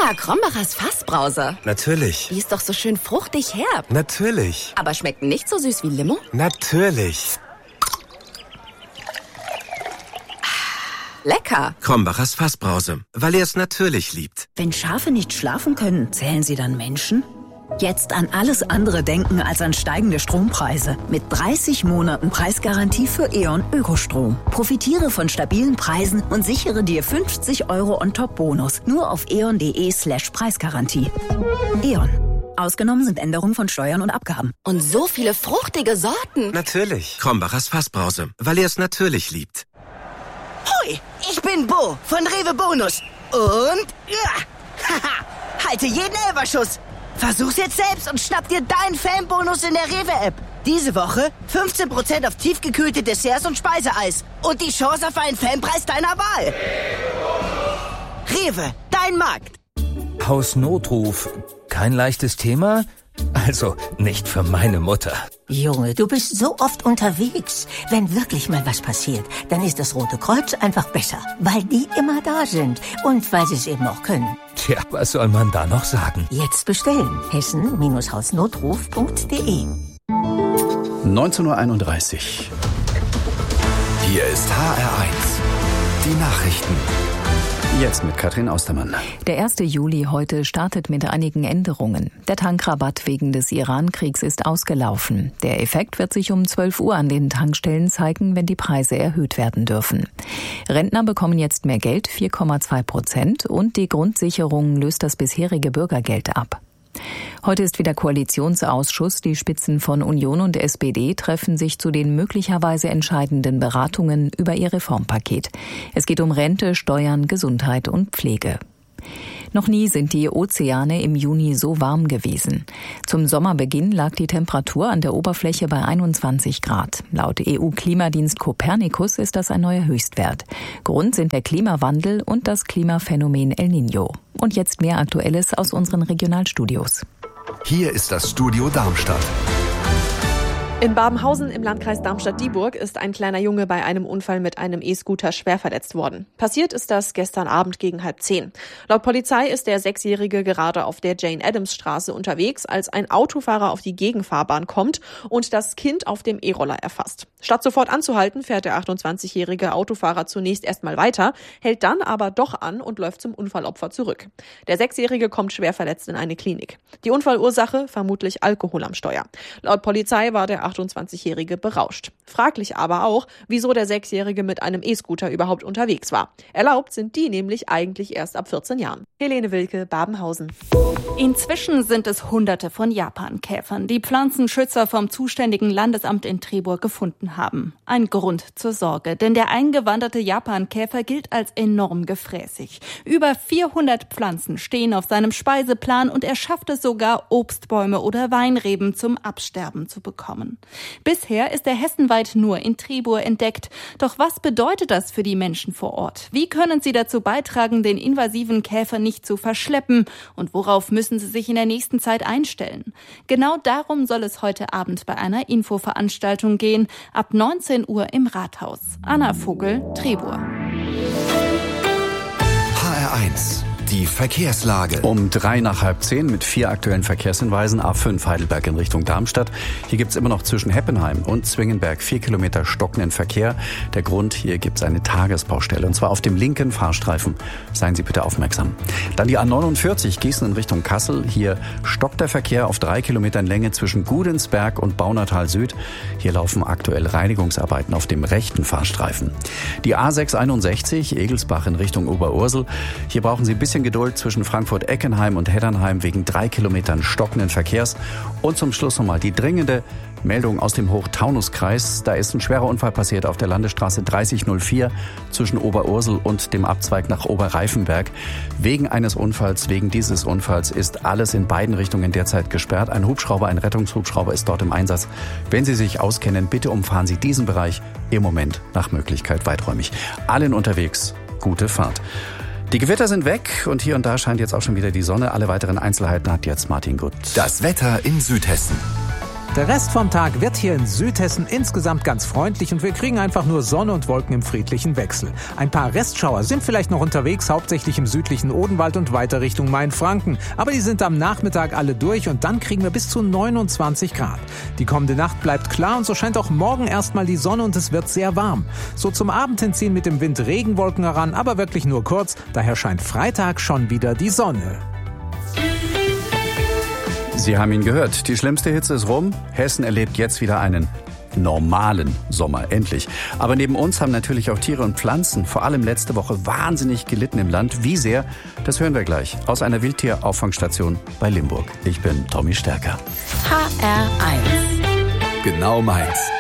Krombacher Fassbrause. Natürlich. Die ist doch so schön fruchtig herb. Natürlich. Aber schmeckt nicht so süß wie Limo? Natürlich. Lecker. Krombachers Fassbrause, weil er es natürlich liebt. Wenn Schafe nicht schlafen können, zählen sie dann Menschen? Jetzt an alles andere denken als an steigende Strompreise. Mit 30 Monaten Preisgarantie für E.ON Ökostrom. Profitiere von stabilen Preisen und sichere dir 50 € on-top-Bonus. Nur auf eon.de/Preisgarantie. E.ON. Ausgenommen sind Änderungen von Steuern und Abgaben. Und so viele fruchtige Sorten. Natürlich. Krombachers Fassbrause, weil er es natürlich liebt. Hoi, ich bin Bo von Rewe Bonus. Und halte jeden Elferschuss. Versuch's jetzt selbst und schnapp dir deinen Fanbonus in der Rewe-App. Diese Woche 15% auf tiefgekühlte Desserts und Speiseeis. Und die Chance auf einen Fanpreis deiner Wahl. Rewe, dein Markt. Hausnotruf. Kein leichtes Thema? Also, nicht für meine Mutter. Junge, du bist so oft unterwegs. Wenn wirklich mal was passiert, dann ist das Rote Kreuz einfach besser. Weil die immer da sind. Und weil sie es eben auch können. Tja, was soll man da noch sagen? Jetzt bestellen. Hessen-hausnotruf.de 19:31 Uhr. Hier ist HR1. Die Nachrichten. Jetzt mit Katrin Austermann. Der 1. Juli heute startet mit einigen Änderungen. Der Tankrabatt wegen des Iran-Kriegs ist ausgelaufen. Der Effekt wird sich um 12 Uhr an den Tankstellen zeigen, wenn die Preise erhöht werden dürfen. Rentner bekommen jetzt mehr Geld, 4,2%, und die Grundsicherung löst das bisherige Bürgergeld ab. Heute ist wieder Koalitionsausschuss. Die Spitzen von Union und SPD treffen sich zu den möglicherweise entscheidenden Beratungen über ihr Reformpaket. Es geht um Rente, Steuern, Gesundheit und Pflege. Noch nie sind die Ozeane im Juni so warm gewesen. Zum Sommerbeginn lag die Temperatur an der Oberfläche bei 21 Grad. Laut EU-Klimadienst Copernicus ist das ein neuer Höchstwert. Grund sind der Klimawandel und das Klimaphänomen El Niño. Und jetzt mehr Aktuelles aus unseren Regionalstudios. Hier ist das Studio Darmstadt. In Babenhausen im Landkreis Darmstadt-Dieburg ist ein kleiner Junge bei einem Unfall mit einem E-Scooter schwer verletzt worden. Passiert ist das gestern Abend gegen 9:30. Laut Polizei ist der 6-Jährige gerade auf der Jane-Adams-Straße unterwegs, als ein Autofahrer auf die Gegenfahrbahn kommt und das Kind auf dem E-Roller erfasst. Statt sofort anzuhalten, fährt der 28-jährige Autofahrer zunächst erstmal weiter, hält dann aber doch an und läuft zum Unfallopfer zurück. Der 6-Jährige kommt schwer verletzt in eine Klinik. Die Unfallursache vermutlich Alkohol am Steuer. Laut Polizei war der 28-Jährige berauscht. Fraglich aber auch, wieso der 6-Jährige mit einem E-Scooter überhaupt unterwegs war. Erlaubt sind die nämlich eigentlich erst ab 14 Jahren. Helene Wilke, Babenhausen. Inzwischen sind es Hunderte von Japankäfern, die Pflanzenschützer vom zuständigen Landesamt in Trebur gefunden haben. Ein Grund zur Sorge, denn der eingewanderte Japankäfer gilt als enorm gefräßig. Über 400 Pflanzen stehen auf seinem Speiseplan und er schafft es sogar, Obstbäume oder Weinreben zum Absterben zu bekommen. Bisher ist er hessenweit nur in Trebur entdeckt. Doch was bedeutet das für die Menschen vor Ort? Wie können sie dazu beitragen, den invasiven Käfer nicht zu verschleppen? Und worauf müssen sie sich in der nächsten Zeit einstellen? Genau darum soll es heute Abend bei einer Infoveranstaltung gehen. Ab 19 Uhr im Rathaus. Anna Vogel, Trebur. HR1. Die Verkehrslage. Um 9:03 mit 4 aktuellen Verkehrshinweisen. A5 Heidelberg in Richtung Darmstadt. Hier gibt's immer noch zwischen Heppenheim und Zwingenberg 4 Kilometer stockenden Verkehr. Der Grund, hier gibt's eine Tagesbaustelle und zwar auf dem linken Fahrstreifen. Seien Sie bitte aufmerksam. Dann die A49 Gießen in Richtung Kassel. Hier stockt der Verkehr auf 3 Kilometern Länge zwischen Gudensberg und Baunatal Süd. Hier laufen aktuell Reinigungsarbeiten auf dem rechten Fahrstreifen. Die A661 Egelsbach in Richtung Oberursel. Hier brauchen Sie ein bisschen Geduld zwischen Frankfurt-Eckenheim und Heddernheim wegen 3 Kilometern stockenden Verkehrs. Und zum Schluss nochmal die dringende Meldung aus dem Hochtaunuskreis. Da ist ein schwerer Unfall passiert auf der Landesstraße 3004 zwischen Oberursel und dem Abzweig nach Oberreifenberg. Wegen dieses Unfalls ist alles in beiden Richtungen derzeit gesperrt. Ein Hubschrauber, ein Rettungshubschrauber ist dort im Einsatz. Wenn Sie sich auskennen, bitte umfahren Sie diesen Bereich im Moment nach Möglichkeit weiträumig. Allen unterwegs, gute Fahrt. Die Gewitter sind weg und hier und da scheint jetzt auch schon wieder die Sonne. Alle weiteren Einzelheiten hat jetzt Martin Gutt. Das Wetter in Südhessen. Der Rest vom Tag wird hier in Südhessen insgesamt ganz freundlich und wir kriegen einfach nur Sonne und Wolken im friedlichen Wechsel. Ein paar Restschauer sind vielleicht noch unterwegs, hauptsächlich im südlichen Odenwald und weiter Richtung Mainfranken. Aber die sind am Nachmittag alle durch und dann kriegen wir bis zu 29 Grad. Die kommende Nacht bleibt klar und so scheint auch morgen erstmal die Sonne und es wird sehr warm. So zum Abend hin ziehen mit dem Wind Regenwolken heran, aber wirklich nur kurz. Daher scheint Freitag schon wieder die Sonne. Sie haben ihn gehört. Die schlimmste Hitze ist rum. Hessen erlebt jetzt wieder einen normalen Sommer, endlich. Aber neben uns haben natürlich auch Tiere und Pflanzen, vor allem letzte Woche, wahnsinnig gelitten im Land. Wie sehr? Das hören wir gleich aus einer Wildtierauffangstation bei Limburg. Ich bin Tommy Stärker. HR1. Genau meins.